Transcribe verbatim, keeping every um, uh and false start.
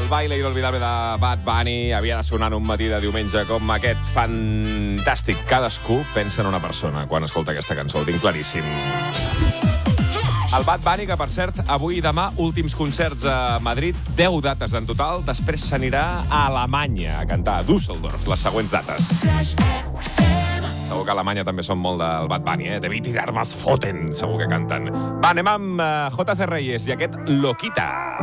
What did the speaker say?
baile inolvidable de Bad Bunny havia de sonar en un matí de diumenge com aquest fantàstic. Cadascú pensa en una persona quan escolta aquesta cançó, ho tinc claríssim. El Bad Bunny, que per cert, avui i demà, últims concerts a Madrid, deu dates en total, després s'anirà a Alemanya a cantar a Düsseldorf, les següents dates. Segur que a Alemanya també són molt del Bad Bunny, eh? Debí tirar más foten, segur que canten. Va, anem amb uh, J C Reyes i aquest Loquita.